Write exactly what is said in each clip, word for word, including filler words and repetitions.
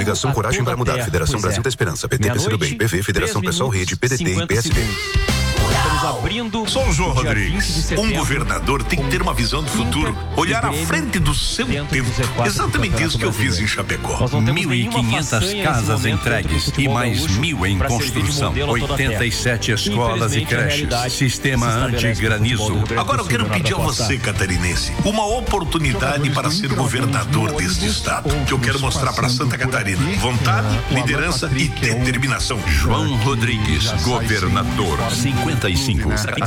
Coligação Coragem para Mudar. Federação Brasil da Esperança. P T, P C do Bem. P V, Federação Pessoal Rede, P D T e P S B. Estamos abrindo. Sou o João Rodrigues. Um governador tem que ter uma visão do futuro, olhar à frente do seu tempo. Exatamente isso que eu fiz em Chapecó. mil e quinhentas casas entregues e mais mil em construção. oitenta e sete escolas e creches. Sistema anti-granizo. Agora eu quero pedir a você, catarinense, uma oportunidade para ser governador deste estado. Que eu quero mostrar para Santa Catarina. Vontade, liderança e determinação. João Rodrigues, governador. cinquenta e cinco.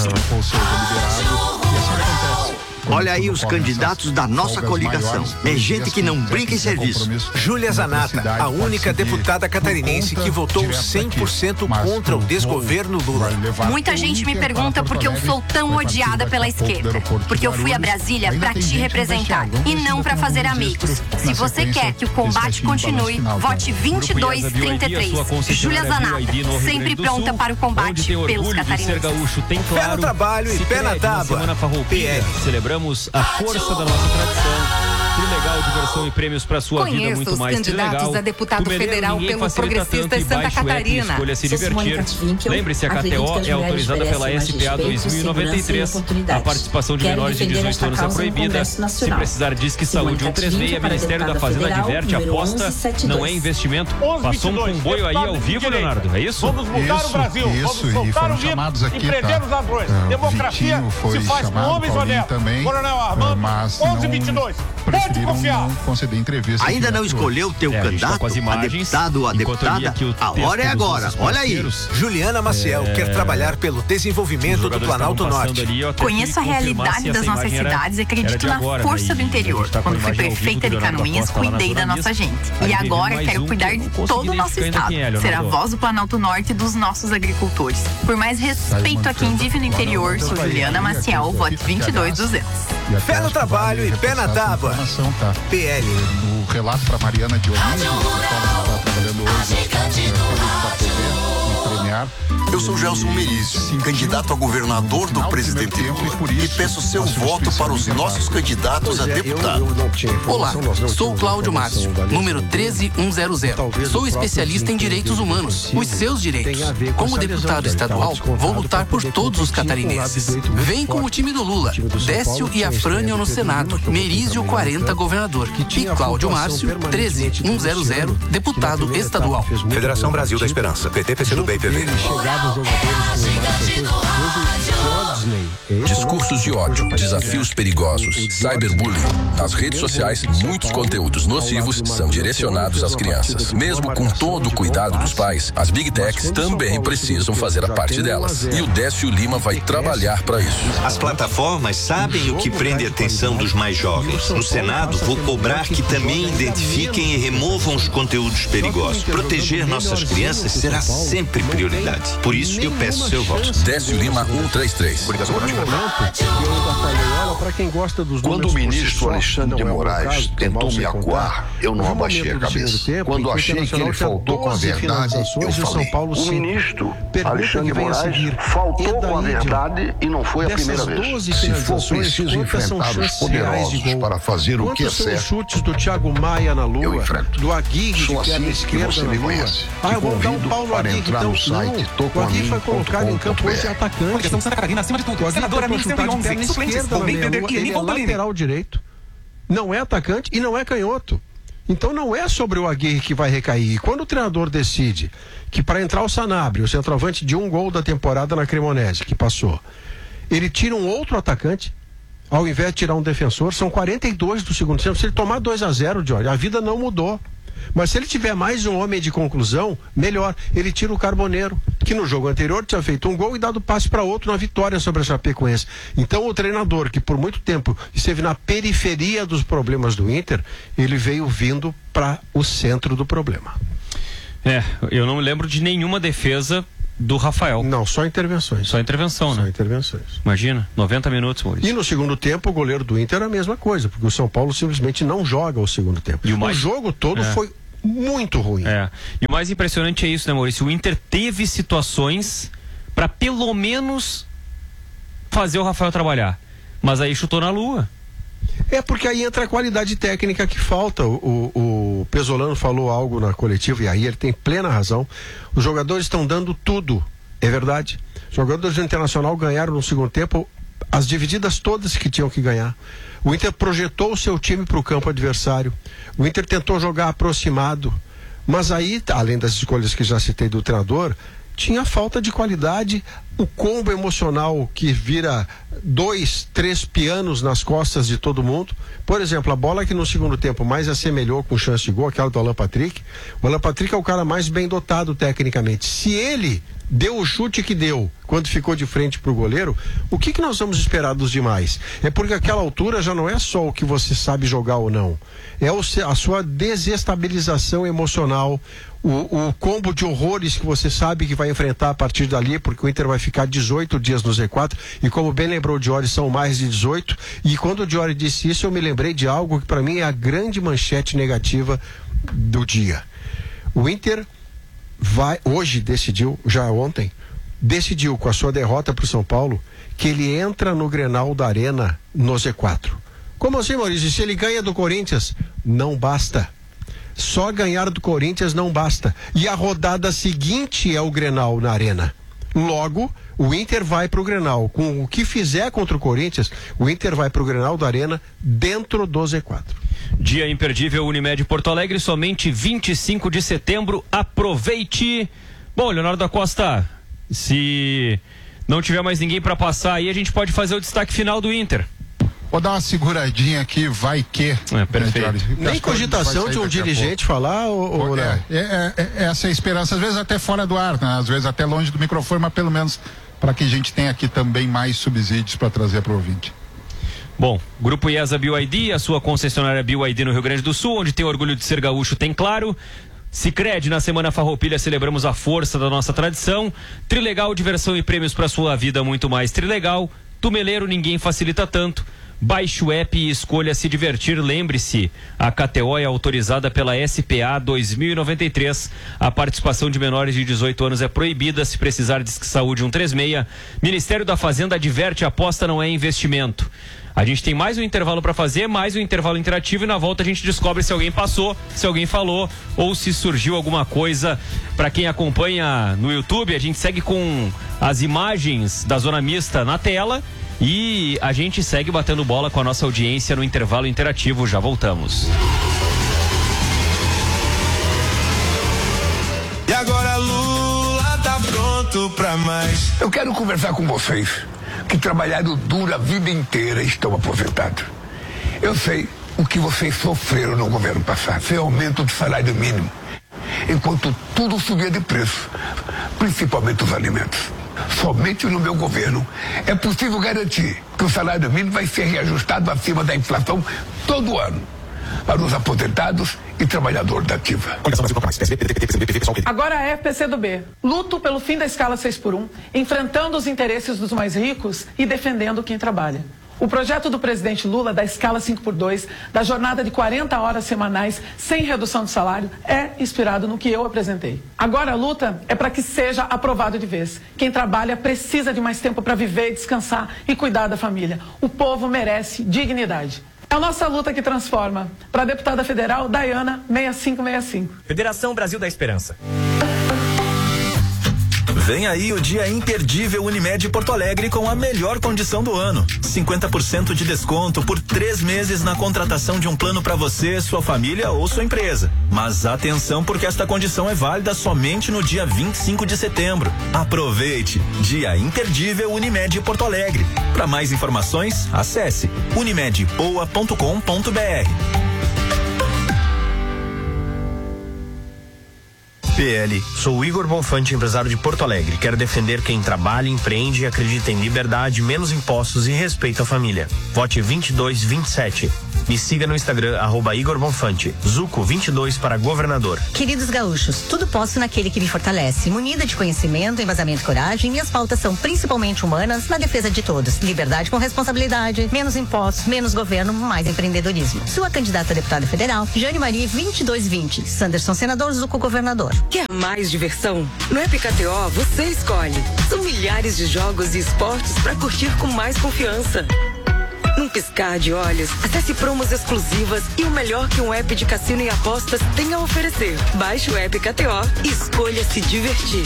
Olha aí os candidatos da nossa coligação. É gente que não brinca em serviço. Júlia Zanata, a única deputada catarinense que votou cem por cento contra o desgoverno Lula. Muita gente me pergunta por que eu sou tão odiada pela esquerda. Porque eu fui a Brasília para te representar e não para fazer amigos. Se você quer que o combate continue, vote vinte e dois trinta e três. Júlia Zanata, sempre pronta para o combate pelos catarinenses. Pé no trabalho e pé na tábua. P L. Celebramos a força da nossa tradição. Trilegal, diversão e prêmios para sua Conheço vida muito mais Conheço os candidatos trilegal. a deputado Tumereiro, federal pelo Progressista Santa Catarina. Escolha se divertir. Lembre-se, a K T O é autorizada pela S P A dois mil e noventa e três. A participação de menores de dezoito anos é proibida. Se precisar, diz que Saúde cento e trinta e seis, Ministério da Fazenda adverte, aposta não é investimento. Passou um comboio aí ao vivo, Leonardo, é isso? Vamos mudar isso, o Brasil, isso, vamos soltar o chamados aqui, e prender tá? os ladrões. Uh, Democracia foi se faz com homens honestos. Também, Coronel Armando, mas onze e vinte e dois. Pode confiar. Conceder entrevista. Ainda não escolheu o teu é, candidato, a, a deputado ou a deputada? A hora é agora, olha aí. Juliana Maciel é... quer trabalhar pelo desenvolvimento do Planalto Norte. Ali, Conheço a realidade das nossas cidades e acredito na agora, força né? do interior. Tá Quando fui prefeita de Canoinhas, cuidei da nossa gente. E agora quero um cuidar de todo o nosso estado. É, Ser a voz do Planalto Norte e dos nossos agricultores. Por mais respeito a quem vive no interior, sou Juliana Maciel, voto vinte e dois duzentos. Pé no trabalho e pé na tábua. P L. No relato para Mariana Dionísio, que está trabalhando hoje no premiar. Eu sou Gelson Merizio, candidato a governador do Presidente Lula, e peço seu voto para os nossos candidatos a deputado. Olá, sou Cláudio Márcio, número treze mil cento. Sou especialista em direitos humanos, os seus direitos. Como deputado estadual, vou lutar por todos os catarinenses. Vem com o time do Lula, Décio e Afrânio no Senado, Merizio quarenta governador e Cláudio Márcio treze mil cento, deputado estadual. Federação Brasil da Esperança, P T, P C do Bem, P V. Discursos de ódio, desafios perigosos, cyberbullying. Nas redes sociais, muitos conteúdos nocivos são direcionados às crianças. Mesmo com todo o cuidado dos pais, as Big Techs também precisam fazer a parte delas. E o Décio Lima vai trabalhar para isso. As plataformas sabem o que prende a atenção dos mais jovens. No Senado, vou cobrar que também identifiquem e removam os conteúdos perigosos. Proteger nossas crianças será sempre prioridade. Por isso, eu peço seu voto. Décio Lima cento e trinta e três. Quando o ministro Alexandre de Moraes tentou me acuar, eu não abaixei a cabeça. Quando achei que ele faltou com a verdade, eu falei. O ministro Alexandre de Moraes faltou com a verdade e não foi a primeira vez. Se for preciso enfrentar os poderosos para fazer o que é certo, eu enfrento. Sou assim que você me conhece. Te convido para entrar no site tocoamin ponto com ponto b r. Coligação Santa Catarina, acima de tudo. Senador Amin cento e onze, suplentes, vou bem entender que ele é lateral direito, não é atacante e não é canhoto. Então não é sobre o Aguirre que vai recair. E quando o treinador decide que para entrar o Sanabria, o centroavante de um gol da temporada na Cremonese, que passou, ele tira um outro atacante, ao invés de tirar um defensor, são quarenta e dois do segundo tempo. Se ele tomar dois a zero, Jorge, a vida não mudou. Mas se ele tiver mais um homem de conclusão, melhor. Ele tira o Carboneiro, que no jogo anterior tinha feito um gol e dado passe para outro na vitória sobre a Chapecoense. Então o treinador, que por muito tempo esteve na periferia dos problemas do Inter, ele veio vindo para o centro do problema. É, eu não me lembro de nenhuma defesa do Rafael. Não, só intervenções. Só intervenção, só né? Só intervenções. Imagina, noventa minutos, Maurício. E no segundo tempo, o goleiro do Inter era a mesma coisa, porque o São Paulo simplesmente não joga o segundo tempo. E o, mais... o jogo todo é. foi muito ruim. É. E o mais impressionante é isso, né, Maurício? O Inter teve situações para pelo menos fazer o Rafael trabalhar, mas aí chutou na lua. É porque aí entra a qualidade técnica que falta. O, o, o Pesolano falou algo na coletiva e aí ele tem plena razão. Os jogadores estão dando tudo, é verdade. Os jogadores do Internacional ganharam no segundo tempo as divididas todas que tinham que ganhar. O Inter projetou o seu time para o campo adversário. O Inter tentou jogar aproximado. Mas aí, além das escolhas que já citei do treinador, tinha falta de qualidade, o combo emocional que vira dois, três pianos nas costas de todo mundo. Por exemplo, a bola que no segundo tempo mais assemelhou com chance de gol, aquela do Alan Patrick. O Alan Patrick é o cara mais bem dotado tecnicamente. Se ele deu o chute que deu quando ficou de frente para o goleiro, o que, que nós vamos esperar dos demais? É porque aquela altura já não é só o que você sabe jogar ou não, é o, a sua desestabilização emocional, o, o combo de horrores que você sabe que vai enfrentar a partir dali, porque o Inter vai ficar dezoito dias no Z quatro, e como bem lembrou o Diori, são mais de dezoito, e quando o Diori disse isso, eu me lembrei de algo que para mim é a grande manchete negativa do dia. O Inter vai, hoje decidiu, já ontem, decidiu com a sua derrota para o São Paulo, que ele entra no Grenal da Arena no Z quatro. Como assim, Maurício? Se ele ganha do Corinthians, não basta. Só ganhar do Corinthians não basta. E a rodada seguinte é o Grenal na Arena. Logo, o Inter vai para o Grenal. Com o que fizer contra o Corinthians, o Inter vai para o Grenal da Arena dentro do Z quatro. Dia imperdível Unimed Porto Alegre, somente vinte e cinco de setembro. Aproveite. Bom, Leonardo da Costa, se não tiver mais ninguém para passar aí, a gente pode fazer o destaque final do Inter. Vou dar uma seguradinha aqui, vai que. É, perfeito. Nem cogitação de um dirigente falar, ou, ou é, é, é, é essa é a esperança, às vezes até fora do ar, né? Às vezes até longe do microfone, mas pelo menos para que a gente tenha aqui também mais subsídios para trazer para o ouvinte. Bom, Grupo IESA B Y D, a sua concessionária B Y D no Rio Grande do Sul, onde tem orgulho de ser gaúcho, tem claro. Sicredi, na Semana Farroupilha celebramos a força da nossa tradição. Trilegal, diversão e prêmios para sua vida, muito mais Trilegal. Tumeleiro, ninguém facilita tanto. Baixe o app e escolha se divertir. Lembre-se, a K T O é autorizada pela S P A dois mil e noventa e três. A participação de menores de dezoito anos é proibida. Se precisar, Disque Saúde cento e trinta e seis. Ministério da Fazenda adverte: aposta não é investimento. A gente tem mais um intervalo para fazer, mais um intervalo interativo, e na volta a gente descobre se alguém passou, se alguém falou ou se surgiu alguma coisa. Para quem acompanha no YouTube, a gente segue com as imagens da Zona Mista na tela e a gente segue batendo bola com a nossa audiência no intervalo interativo. Já voltamos. E agora Lula tá pronto pra mais. Eu quero conversar com vocês que trabalharam duro a vida inteira e estão aposentados. Eu sei o que vocês sofreram no governo passado, sem aumento de salário mínimo, enquanto tudo subia de preço, principalmente os alimentos. Somente no meu governo é possível garantir que o salário mínimo vai ser reajustado acima da inflação todo ano, para os aposentados e trabalhadores da ativa. Agora é P C do B. Luto pelo fim da escala seis por um, enfrentando os interesses dos mais ricos e defendendo quem trabalha. O projeto do presidente Lula da escala cinco por dois, da jornada de quarenta horas semanais sem redução de salário, é inspirado no que eu apresentei. Agora a luta é para que seja aprovado de vez. Quem trabalha precisa de mais tempo para viver, descansar e cuidar da família. O povo merece dignidade. É a nossa luta que transforma. Para a deputada federal, Dayana, seis cinco seis cinco. Federação Brasil da Esperança. Vem aí o dia imperdível Unimed Porto Alegre com a melhor condição do ano. cinquenta por cento de desconto por três meses na contratação de um plano para você, sua família ou sua empresa. Mas atenção, porque esta condição é válida somente no dia vinte e cinco de setembro. Aproveite! Dia imperdível Unimed Porto Alegre. Para mais informações, acesse unimed poa ponto com ponto br. P L, sou o Igor Bonfante, empresário de Porto Alegre. Quero defender quem trabalha, empreende e acredita em liberdade, menos impostos e respeito à família. Vote vinte e dois vinte e sete. Me siga no Instagram, arroba Igor Bonfante. Zuco vinte e dois para governador. Queridos gaúchos, tudo posso naquele que me fortalece. Munida de conhecimento, embasamento e coragem, minhas pautas são principalmente humanas, na defesa de todos. Liberdade com responsabilidade, menos impostos, menos governo, mais empreendedorismo. Sua candidata a deputada federal, Jane Marie vinte e dois vinte. Sanderson senador, Zuco governador. Quer mais diversão? No App K T O você escolhe. São milhares de jogos e esportes para curtir com mais confiança. Não piscar de olhos. Acesse promos exclusivas e o melhor que um app de cassino e apostas tem a oferecer. Baixe o app K T O e escolha se divertir.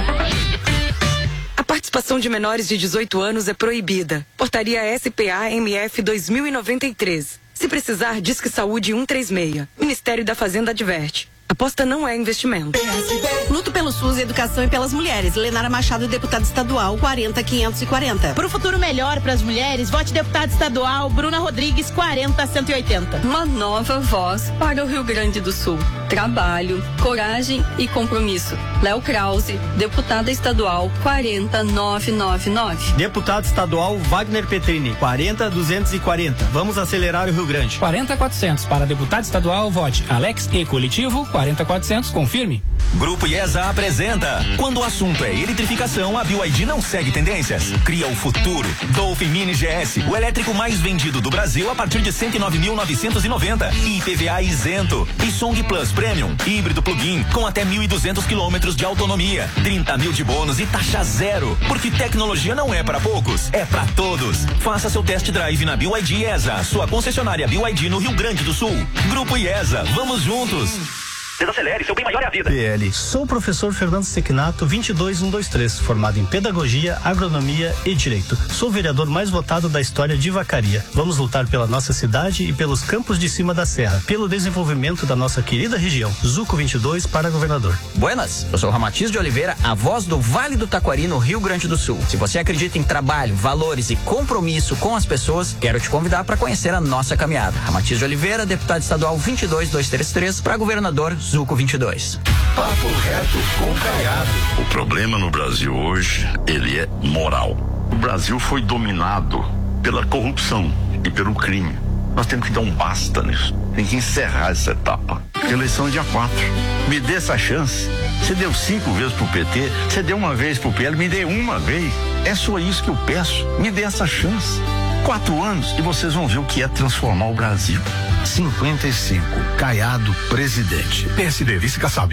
A participação de menores de dezoito anos é proibida. Portaria S P A M F dois mil e noventa e três. Se precisar, Disque Saúde um três seis. Ministério da Fazenda adverte. Aposta não é investimento. Luto pelo SUS, Educação e pelas mulheres. Lenara Machado, deputada estadual, quarenta quinhentos e quarenta. Para o futuro melhor para as mulheres, vote deputada estadual Bruna Rodrigues, quarenta cento e oitenta. Uma nova voz para o Rio Grande do Sul. Trabalho, coragem e compromisso. Léo Krause, deputada estadual, quarenta novecentos e noventa e nove. Deputado estadual Wagner Petrini, quarenta duzentos e quarenta. Vamos acelerar o Rio Grande. quarenta quatrocentos. Para deputado estadual, vote Alex E Coletivo, quarenta quatrocentos, confirme. Grupo IESA apresenta. Quando o assunto é eletrificação, a B Y D não segue tendências. Cria o futuro. Dolphin Mini G S, o elétrico mais vendido do Brasil a partir de cento e nove mil novecentos e noventa. I P V A isento. E Song Plus Premium, híbrido plug-in, com até mil e duzentos quilômetros de autonomia. trinta mil de bônus e taxa zero. Porque tecnologia não é para poucos, é para todos. Faça seu test drive na B Y D IESA, sua concessionária B Y D no Rio Grande do Sul. Grupo IESA, vamos juntos. Desacelere, seu bem maior é a vida. P L. Sou o professor Fernando Sequinato, vinte e dois mil cento e vinte e três, formado em Pedagogia, Agronomia e Direito. Sou o vereador mais votado da história de Vacaria. Vamos lutar pela nossa cidade e pelos campos de cima da serra, pelo desenvolvimento da nossa querida região. Zuco vinte e dois para governador. Buenas, eu sou o Ramatiz de Oliveira, a voz do Vale do Taquari, no Rio Grande do Sul. Se você acredita em trabalho, valores e compromisso com as pessoas, quero te convidar para conhecer a nossa caminhada. Ramatiz de Oliveira, deputado estadual vinte e dois mil duzentos e trinta e três para governador, Zuco vinte e dois. Papo reto com Caiado. O problema no Brasil hoje, ele é moral. O Brasil foi dominado pela corrupção e pelo crime. Nós temos que dar um basta nisso. Tem que encerrar essa etapa. Eleição é dia quatro. Me dê essa chance. Você deu cinco vezes pro P T, você deu uma vez pro P L, me dê uma vez. É só isso que eu peço. Me dê essa chance. Quatro anos e vocês vão ver o que é transformar o Brasil. cinquenta e cinco. Caiado, presidente. P S D, vice Kassab.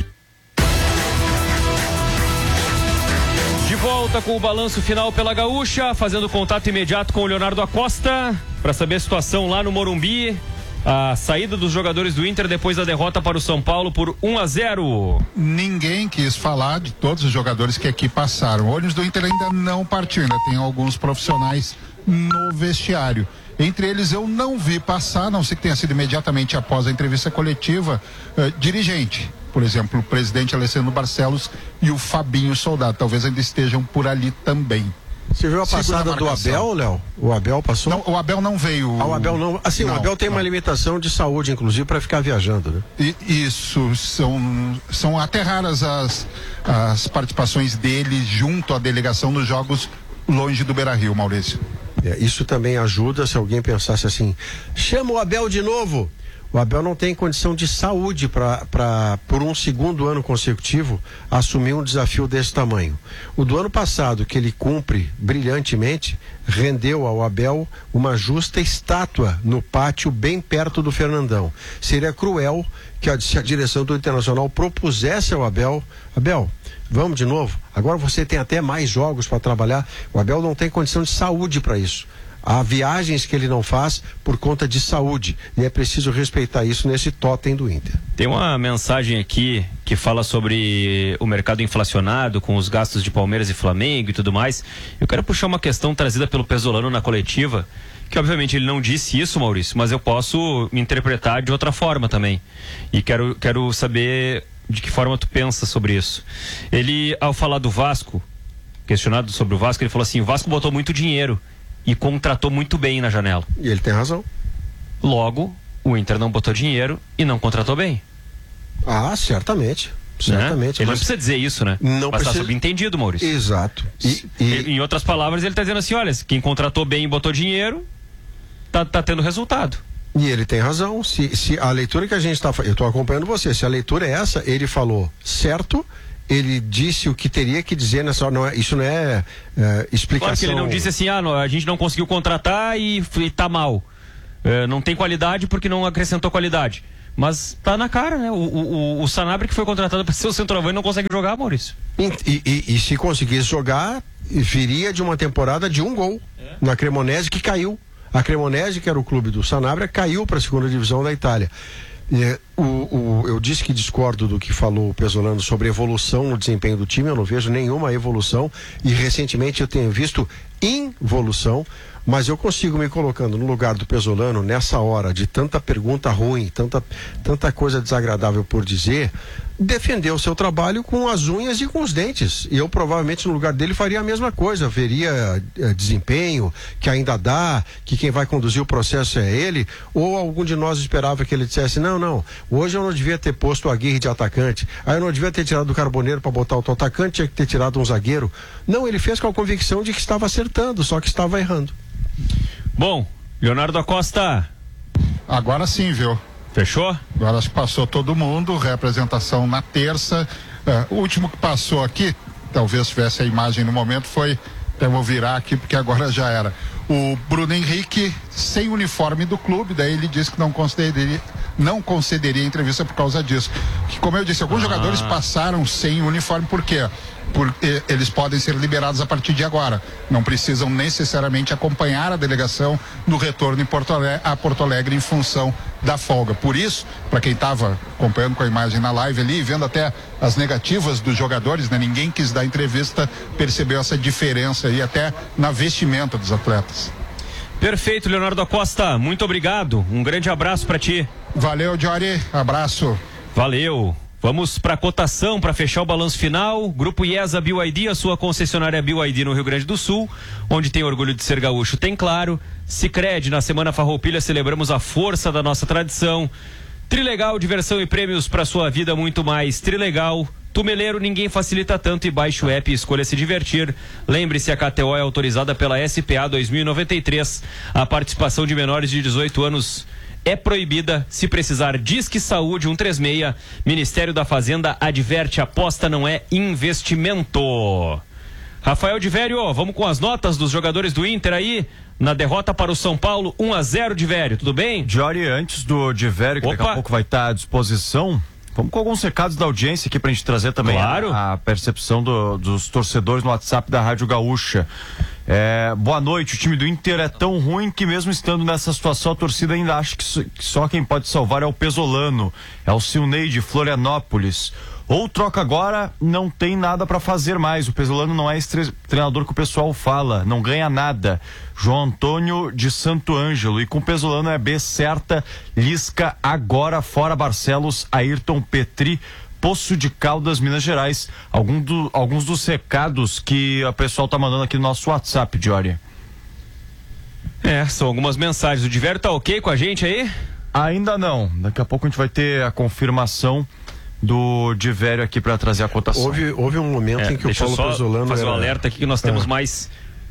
De volta com o balanço final pela Gaúcha, fazendo contato imediato com o Leonardo Acosta para saber a situação lá no Morumbi. A saída dos jogadores do Inter depois da derrota para o São Paulo por um a zero. Ninguém quis falar de todos os jogadores que aqui passaram. O ônibus do Inter ainda não partiu, ainda tem alguns profissionais no vestiário. Entre eles eu não vi passar, a não sei que tenha sido imediatamente após a entrevista coletiva, uh, dirigente. Por exemplo, o presidente Alessandro Barcelos e o Fabinho Soldado. Talvez ainda estejam por ali também. Você viu a passada do Abel, Léo? O Abel passou? Não, o Abel não veio. Ah, o Abel não. Assim, não, o Abel tem não. uma limitação de saúde, inclusive, para ficar viajando, né? E, isso, são, são até raras as, as participações dele junto à delegação nos jogos longe do Beira-Rio, Maurício. É, isso também ajuda se alguém pensasse assim, chama o Abel de novo. O Abel não tem condição de saúde para, por um segundo ano consecutivo, assumir um desafio desse tamanho. O do ano passado, que ele cumpre brilhantemente, rendeu ao Abel uma justa estátua no pátio bem perto do Fernandão. Seria cruel que a, se a direção do Internacional propusesse ao Abel, Abel, vamos de novo, agora você tem até mais jogos para trabalhar. O Abel não tem condição de saúde para isso. Há viagens que ele não faz por conta de saúde e é preciso respeitar isso nesse totem do Inter. Tem uma mensagem aqui que fala sobre o mercado inflacionado com os gastos de Palmeiras e Flamengo e tudo mais. Eu quero puxar uma questão trazida pelo Pesolano na coletiva, que obviamente ele não disse isso, Maurício, mas eu posso interpretar de outra forma também. E quero, quero saber de que forma tu pensa sobre isso. Ele, ao falar do Vasco, questionado sobre o Vasco, ele falou assim, o Vasco botou muito dinheiro e contratou muito bem na janela. E ele tem razão. Logo, o Inter não botou dinheiro e não contratou bem. Ah, certamente. Certamente. Né? Ele não precisa dizer isso, né? Não mas precisa... tá subentendido, Maurício. Exato. E, e... Em outras palavras, ele tá dizendo assim, olha, quem contratou bem e botou dinheiro, tá, tá tendo resultado. E ele tem razão. Se, se a leitura que a gente está... Eu estou acompanhando você. Se a leitura é essa, ele falou certo... Ele disse o que teria que dizer nessa não é, isso não é, é explicação. Claro que ele não disse assim, ah, não, a gente não conseguiu contratar e, e tá mal. É, não tem qualidade porque não acrescentou qualidade. Mas tá na cara, né? O, o, o Sanabria que foi contratado para ser o centroavante não consegue jogar, Maurício. E, e, e se conseguisse jogar, viria de uma temporada de um gol é. na Cremonese que caiu. A Cremonese, que era o clube do Sanabria, caiu para a segunda divisão da Itália. É, o, o, eu disse que discordo do que falou o Pesolano sobre evolução no desempenho do time. Eu não vejo nenhuma evolução e recentemente eu tenho visto involução, mas eu consigo me colocando no lugar do Pesolano nessa hora de tanta pergunta ruim, tanta, tanta coisa desagradável por dizer, defender o seu trabalho com as unhas e com os dentes. E eu provavelmente no lugar dele faria a mesma coisa, veria eh, desempenho, que ainda dá, que quem vai conduzir o processo é ele, ou algum de nós esperava que ele dissesse, não, não, hoje eu não devia ter posto o Aguirre de atacante, aí eu não devia ter tirado o Carboneiro para botar outro atacante, tinha que ter tirado um zagueiro. Não, ele fez com a convicção de que estava acertando, só que estava errando. Bom, Leonardo Acosta. Agora sim, viu? Fechou? Agora acho que passou todo mundo, representação na terça. Uh, o último que passou aqui, talvez tivesse a imagem no momento, foi, eu vou virar aqui porque agora já era, o Bruno Henrique sem uniforme do clube, daí ele disse que não concederia, não concederia entrevista por causa disso. Que, como eu disse, alguns ah. jogadores passaram sem uniforme, por quê? Porque eles podem ser liberados a partir de agora. Não precisam necessariamente acompanhar a delegação no retorno em Porto Alegre, a Porto Alegre em função da folga. Por isso, para quem estava acompanhando com a imagem na live ali, vendo até as negativas dos jogadores, né? Ninguém quis dar entrevista, percebeu essa diferença aí até na vestimenta dos atletas. Perfeito, Leonardo Acosta. Muito obrigado. Um grande abraço para ti. Valeu, Jory. Abraço. Valeu. Vamos para a cotação para fechar o balanço final. Grupo IESA B Y D, a sua concessionária B Y D no Rio Grande do Sul, onde tem orgulho de ser gaúcho, tem claro. Sicredi, na Semana Farroupilha celebramos a força da nossa tradição. Trilegal, diversão e prêmios para sua vida, muito mais. Trilegal. Tumeleiro, ninguém facilita tanto, e baixe o app e escolha se divertir. Lembre-se, a K T O é autorizada pela S P A dois mil e noventa e três. A participação de menores de dezoito anos é proibida. Se precisar, Disque Saúde cento e trinta e seis. Ministério da Fazenda adverte, aposta não é investimento. Rafael de Vério, vamos com as notas dos jogadores do Inter aí, na derrota para o São Paulo, um a zero de Vério, tudo bem? Jory, antes do de Vério, que Opa. daqui a pouco vai estar à disposição, vamos com alguns recados da audiência aqui pra gente trazer também claro. a, a percepção do, dos torcedores no WhatsApp da Rádio Gaúcha. É, boa noite, o time do Inter é tão ruim que mesmo estando nessa situação a torcida ainda acha que, so, que só quem pode salvar é o Pesolano, é o Silnei de Florianópolis. Ou troca agora, não tem nada para fazer mais. O Pesolano não é esse tre- treinador que o pessoal fala, não ganha nada. João Antônio de Santo Ângelo. E com o Pesolano é B certa, Lisca agora, fora Barcelos, Ayrton Petri, Poço de Caldas, Minas Gerais. Algum do, alguns dos recados que o pessoal tá mandando aqui no nosso WhatsApp, Jory. É, são algumas mensagens. O Diverio tá ok com a gente aí? Ainda não. Daqui a pouco a gente vai ter a confirmação do Diverio aqui para trazer a cotação. Houve, houve um momento é, em que o Paulo Pesolano fazer era... um alerta aqui que nós temos é. mais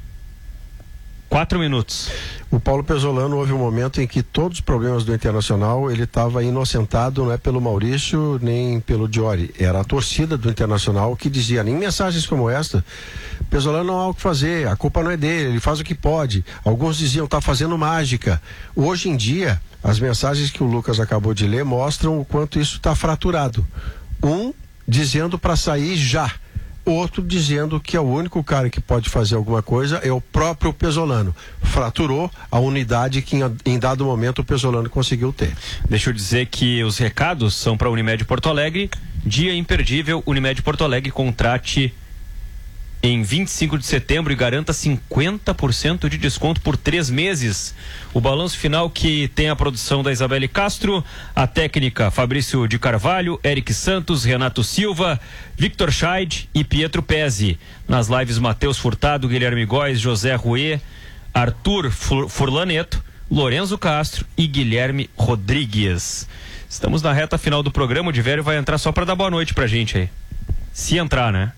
quatro minutos. O Paulo Pesolano, houve um momento em que todos os problemas do Internacional ele estava inocentado, não é pelo Maurício nem pelo Jory, era a torcida do Internacional que dizia, em mensagens como esta, Pesolano não há o que fazer, a culpa não é dele, ele faz o que pode. Alguns diziam, tá fazendo mágica. Hoje em dia, as mensagens que o Lucas acabou de ler mostram o quanto isso está fraturado. Um dizendo para sair já, outro dizendo que é o único cara que pode fazer alguma coisa é o próprio Pesolano. Fraturou a unidade que em, em dado momento o Pesolano conseguiu ter. Deixa eu dizer que os recados são para a Unimed Porto Alegre. Dia imperdível, Unimed Porto Alegre, contrate em vinte e cinco de setembro e garanta cinquenta por cento de desconto por três meses. O balanço final que tem a produção da Isabelle Castro, a técnica Fabrício de Carvalho, Eric Santos, Renato Silva, Victor Scheid e Pietro Pezzi. Nas lives, Matheus Furtado, Guilherme Góes, José Rouet, Arthur Furlaneto, Lorenzo Castro e Guilherme Rodrigues. Estamos na reta final do programa. O Diverio vai entrar só para dar boa noite pra gente aí. Se entrar, né?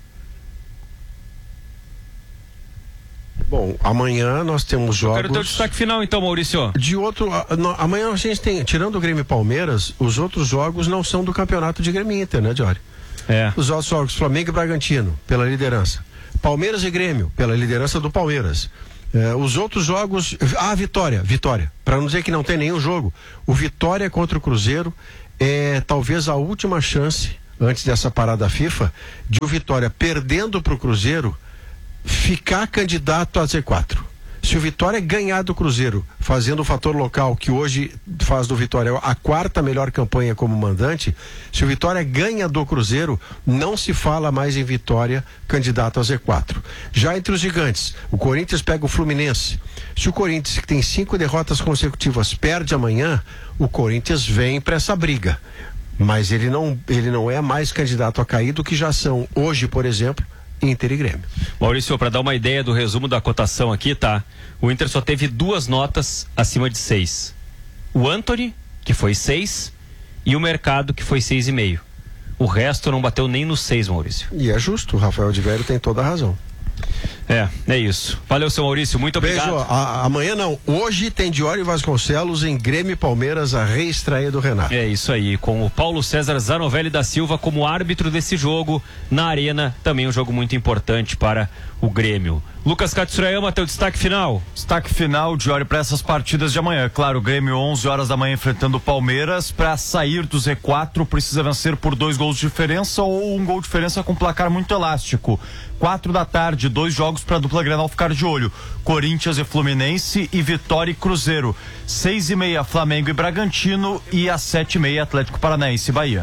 Bom, amanhã nós temos jogos... Eu quero ter o destaque final então, Maurício. De outro... Amanhã a gente tem, tirando o Grêmio e Palmeiras, os outros jogos não são do campeonato de Grêmio Inter, né, Jory? É. Os outros jogos, Flamengo e Bragantino, pela liderança. Palmeiras e Grêmio, pela liderança do Palmeiras. É, os outros jogos... Ah, Vitória, Vitória. Para não dizer que não tem nenhum jogo. O Vitória contra o Cruzeiro é talvez a última chance, antes dessa parada FIFA, de o Vitória perdendo para o Cruzeiro ficar candidato a Z quatro. Se o Vitória ganhar do Cruzeiro, fazendo o fator local, que hoje faz do Vitória a quarta melhor campanha como mandante, se o Vitória ganha do Cruzeiro, não se fala mais em Vitória candidato a Z quatro. Já entre os gigantes, o Corinthians pega o Fluminense. Se o Corinthians, que tem cinco derrotas consecutivas, perde amanhã, o Corinthians vem para essa briga. Mas ele não, ele não é mais candidato a cair do que já são hoje, por exemplo, Inter e Grêmio. Maurício, para dar uma ideia do resumo da cotação aqui, tá? O Inter só teve duas notas acima de seis. O Antony, que foi seis, e o Mercado, que foi seis e meio. O resto não bateu nem no seis, Maurício. E é justo, o Rafael de Velho tem toda a razão. É, é isso. Valeu, seu Maurício, muito obrigado. Beijo, a, amanhã não, hoje tem Diório Vasconcelos em Grêmio e Palmeiras, a reestreia do Renato. É isso aí, com o Paulo César Zanovelli da Silva como árbitro desse jogo na Arena, também um jogo muito importante para o Grêmio. Lucas Katsurayama, teu destaque final. Destaque final, Diório, para essas partidas de amanhã. Claro, o Grêmio onze horas da manhã enfrentando o Palmeiras. Para sair do Z quatro precisa vencer por dois gols de diferença ou um gol de diferença com placar muito elástico. Quatro da tarde, dois jogos para a dupla Grenal ficar de olho. Corinthians e Fluminense e Vitória e Cruzeiro. Seis e meia, Flamengo e Bragantino, e às sete e meia, Atlético Paranaense e Bahia.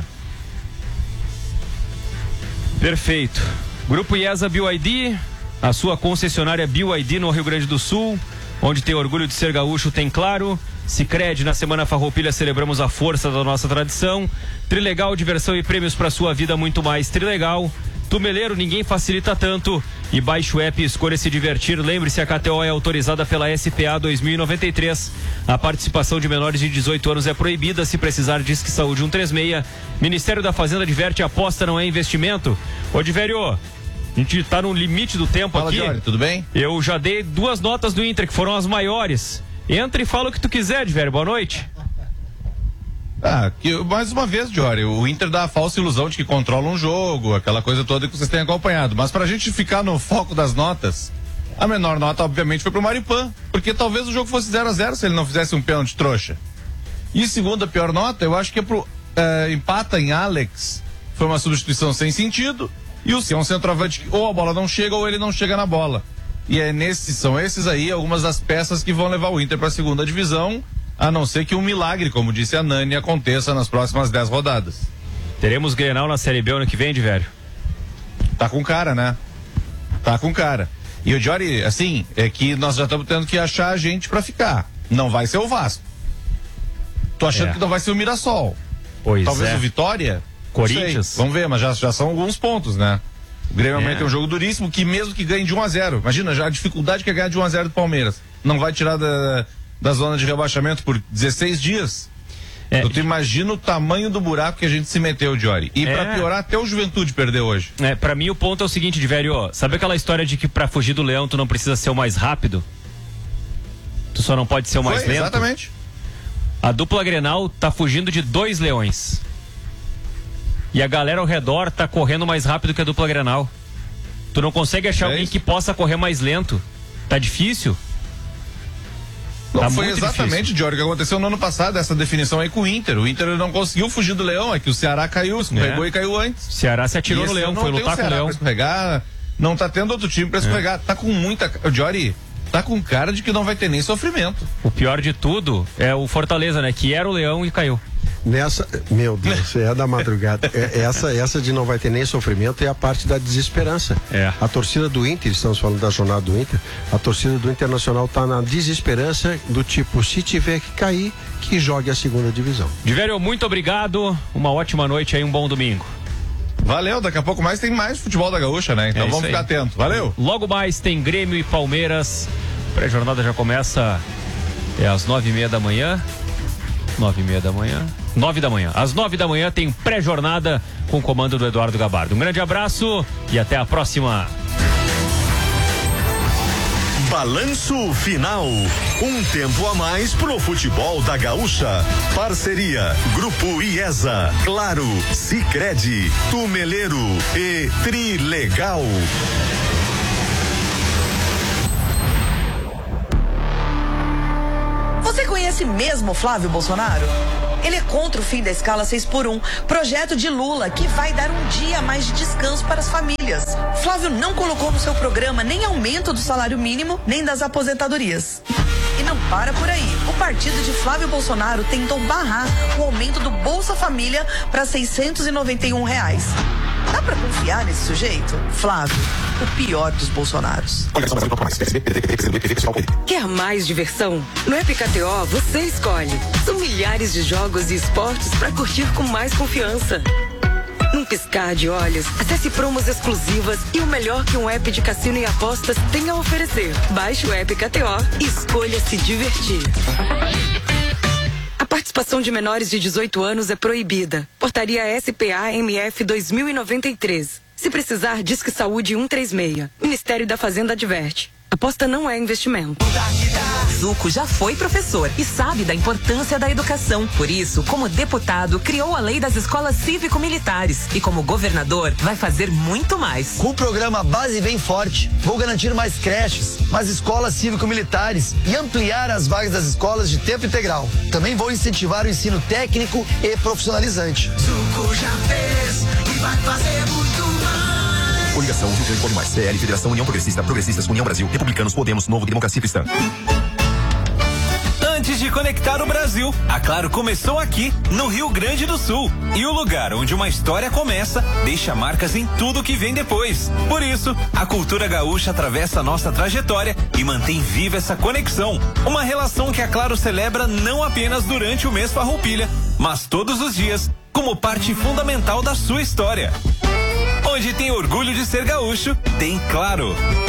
Perfeito. Grupo IESA B Y D, a sua concessionária B Y D no Rio Grande do Sul, onde tem orgulho de ser gaúcho, tem claro. Sicredi, na Semana Farroupilha celebramos a força da nossa tradição. Trilegal, diversão e prêmios para sua vida, muito mais Trilegal. Tumeleiro, ninguém facilita tanto. E baixe o app e escolha se divertir. Lembre-se, a K T O é autorizada pela S P A dois mil e noventa e três. A participação de menores de dezoito anos é proibida. Se precisar, Disque Saúde cento e trinta e seis. Ministério da Fazenda adverte: aposta não é investimento. Ô, Divério, a gente tá no limite do tempo. Fala, aqui. Diário, tudo bem? Eu já dei duas notas do Inter, que foram as maiores. Entra e fala o que tu quiser, Divério. Boa noite. Ah, que, mais uma vez, Diori, o Inter dá a falsa ilusão de que controla um jogo, aquela coisa toda que vocês têm acompanhado. Mas pra gente ficar no foco das notas, a menor nota, obviamente, foi pro Maripã, porque talvez o jogo fosse zero a zero se ele não fizesse um pênalti trouxa. E segunda pior nota, eu acho que é pro é, empata em Alex, foi uma substituição sem sentido, e o é um centroavante que ou a bola não chega ou ele não chega na bola. E é nesses, são esses aí algumas das peças que vão levar o Inter pra segunda divisão, a não ser que um milagre, como disse a Nani, aconteça nas próximas dez rodadas. Teremos Grenal na Série B ano que vem, de velho? Tá com cara, né? Tá com cara. E o Diori, assim, é que nós já estamos tendo que achar a gente pra ficar. Não vai ser o Vasco. Tô achando é. que não vai ser o Mirassol. Pois Talvez é. o Vitória. Corinthians. Vamos ver, mas já, já são alguns pontos, né? O Grêmio é. é um jogo duríssimo, que mesmo que ganhe de um a zero, imagina já a dificuldade que é ganhar de um a zero do Palmeiras. Não vai tirar da... da zona de rebaixamento por dezesseis dias. É. Tu imagina o tamanho do buraco que a gente se meteu, Diori. E é. pra piorar, até o Juventude perdeu hoje. É, pra mim o ponto é o seguinte, de velho, ó, sabe aquela história de que pra fugir do leão tu não precisa ser o mais rápido? Tu só não pode ser o mais Foi, lento? Exatamente. A dupla Grenal tá fugindo de dois leões. E a galera ao redor tá correndo mais rápido que a dupla Grenal. Tu não consegue achar é alguém isso. que possa correr mais lento. Tá difícil? Não, tá foi exatamente, Diori, o que aconteceu no ano passado, essa definição aí com o Inter. O Inter não conseguiu fugir do leão, é que o Ceará caiu, escorregou é. e caiu antes. O Ceará se atirou no leão, foi lutar com o leão. Pra escorregar, não tá tendo outro time pra escorregar. É. Tá com muita... Diori, tá com cara de que não vai ter nem sofrimento. O pior de tudo é o Fortaleza, né? Que era o leão e caiu. Nessa, meu Deus, é da madrugada. É, essa, essa de não vai ter nem sofrimento é a parte da desesperança. É. A torcida do Inter, estamos falando da jornada do Inter, a torcida do Internacional tá na desesperança do tipo, se tiver que cair, que jogue a segunda divisão. Divério, muito obrigado, uma ótima noite aí, um bom domingo. Valeu, daqui a pouco mais tem mais futebol da Gaúcha, né? Então é vamos ficar atentos. Valeu. Logo mais tem Grêmio e Palmeiras. A pré-jornada já começa é às nove e meia da manhã. Nove e meia da manhã. Nove da manhã. Às nove da manhã tem pré-jornada com o comando do Eduardo Gabardo. Um grande abraço e até a próxima. Balanço final. Um tempo a mais pro futebol da Gaúcha. Parceria Grupo IESA, Claro, Sicredi, Tumeleiro e Trilegal. Você conhece mesmo Flávio Bolsonaro? Ele é contra o fim da escala seis por um, projeto de Lula que vai dar um dia a mais de descanso para as famílias. Flávio não colocou no seu programa nem aumento do salário mínimo, nem das aposentadorias. E não para por aí. O partido de Flávio Bolsonaro tentou barrar o aumento do Bolsa Família para seiscentos e noventa e um reais. Dá pra confiar nesse sujeito? Flávio, o pior dos Bolsonaros. Quer mais diversão? No App K T O você escolhe. São milhares de jogos e esportes para curtir com mais confiança. Num piscar de olhos, acesse promos exclusivas e o melhor que um app de cassino e apostas tem a oferecer. Baixe o App K T O e escolha se divertir. A participação de menores de dezoito anos é proibida. Portaria S P A M F dois mil e noventa e três. Se precisar, Disque Saúde cento e trinta e seis. Ministério da Fazenda adverte. Aposta não é investimento. Zuco já foi professor e sabe da importância da educação. Por isso, como deputado, criou a lei das escolas cívico-militares e como governador vai fazer muito mais. Com o programa Base Bem Forte, vou garantir mais creches, mais escolas cívico-militares e ampliar as vagas das escolas de tempo integral. Também vou incentivar o ensino técnico e profissionalizante. Zuco já fez e vai fazer muito mais. Coligação Rio Grande Pode Mais, C L, Federação União Progressista, Progressistas, União Brasil, Republicanos, Podemos, Novo, Democracia Cristã. Antes de conectar o Brasil, a Claro começou aqui, no Rio Grande do Sul. E o lugar onde uma história começa, deixa marcas em tudo que vem depois. Por isso, a cultura gaúcha atravessa a nossa trajetória e mantém viva essa conexão. Uma relação que a Claro celebra não apenas durante o mês Farroupilha, mas todos os dias, como parte fundamental da sua história. Onde tem orgulho de ser gaúcho, tem Claro.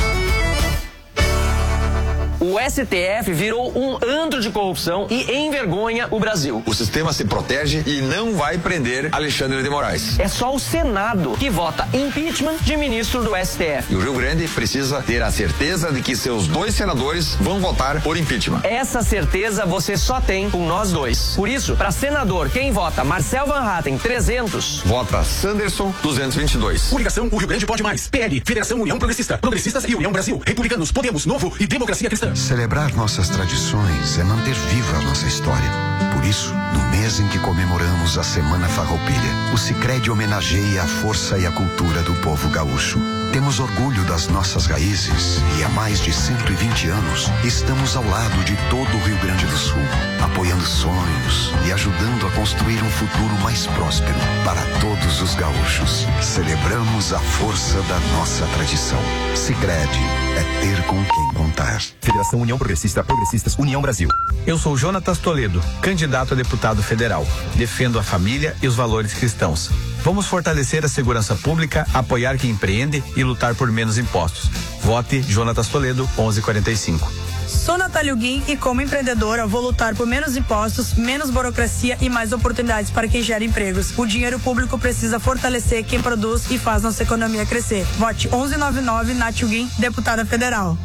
O S T F virou um antro de corrupção e envergonha o Brasil. O sistema se protege e não vai prender Alexandre de Moraes. É só o Senado que vota impeachment de ministro do S T F. E o Rio Grande precisa ter a certeza de que seus dois senadores vão votar por impeachment. Essa certeza você só tem com nós dois. Por isso, para senador, quem vota Marcel Van Hatten, trezentos. Vota Sanderson, duzentos e vinte e dois. Coligação O Rio Grande Pode Mais. P L, Federação União Progressista, Progressistas e União Brasil, Republicanos, Podemos, Novo e Democracia Cristã. Celebrar nossas tradições é manter viva a nossa história. Por isso, no mês em que comemoramos a Semana Farroupilha, o Sicredi homenageia a força e a cultura do povo gaúcho. Temos orgulho das nossas raízes e há mais de cento e vinte anos estamos ao lado de todo o Rio Grande do Sul, apoiando sonhos e ajudando a construir um futuro mais próspero para todos os gaúchos. Celebramos a força da nossa tradição. Sicredi é ter com quem contar. Federação União Progressista, Progressistas, União Brasil. Eu sou Jonatas Toledo, candidato a deputado federal. Defendo a família e os valores cristãos. Vamos fortalecer a segurança pública, apoiar quem empreende e lutar por menos impostos. Vote Jonatas Toledo, onze quarenta e cinco. Sou Natália Guim e como empreendedora vou lutar por menos impostos, menos burocracia e mais oportunidades para quem gera empregos. O dinheiro público precisa fortalecer quem produz e faz nossa economia crescer. Vote onze noventa e nove, Natália Guim, deputada federal.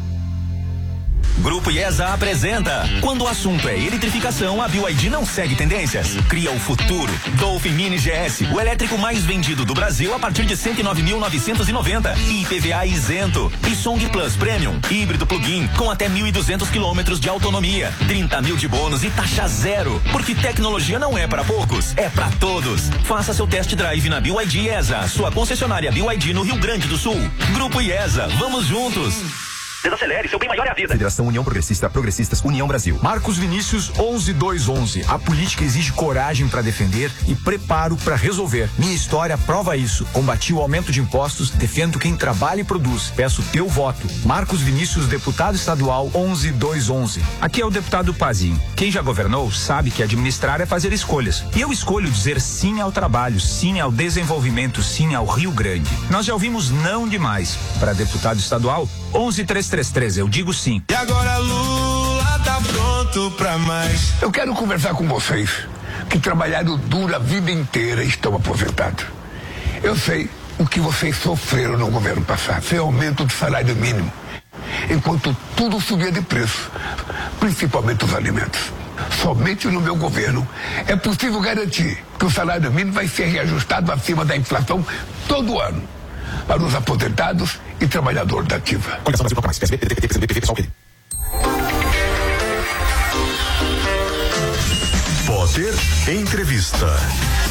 Grupo IESA apresenta. Quando o assunto é eletrificação, a B Y D não segue tendências. Cria o futuro. Dolphin Mini G S, o elétrico mais vendido do Brasil a partir de cento e nove mil novecentos e noventa. I P V A isento. E Song Plus Premium, híbrido plug-in, com até mil e duzentos quilômetros de autonomia. trinta mil de bônus e taxa zero. Porque tecnologia não é para poucos, é para todos. Faça seu test drive na B Y D IESA, sua concessionária B Y D no Rio Grande do Sul. Grupo IESA, vamos juntos. Desacelere, seu bem maior é a vida. Federação União Progressista, Progressistas, União Brasil. Marcos Vinícius, onze dois onze. A política exige coragem para defender e preparo para resolver. Minha história prova isso. Combati o aumento de impostos, defendo quem trabalha e produz. Peço teu voto. Marcos Vinícius, deputado estadual, onze dois onze. Aqui é o deputado Pazinho. Quem já governou sabe que administrar é fazer escolhas. E eu escolho dizer sim ao trabalho, sim ao desenvolvimento, sim ao Rio Grande. Nós já ouvimos não demais. Para deputado estadual, onze três três três, eu digo sim. E agora Lula tá pronto pra mais. Eu quero conversar com vocês que trabalharam duro a vida inteira e estão aposentados. Eu sei o que vocês sofreram no governo passado, sem aumento do salário mínimo, enquanto tudo subia de preço, principalmente os alimentos. Somente no meu governo é possível garantir que o salário mínimo vai ser reajustado acima da inflação todo ano, para os aposentados e trabalhadores da ativa. Repórter Entrevista.